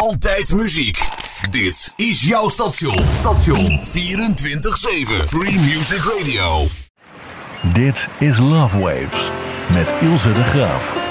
Altijd muziek. Dit is jouw station. 24/7 Free Music Radio. Dit is Love Waves met Ilse de Graaf.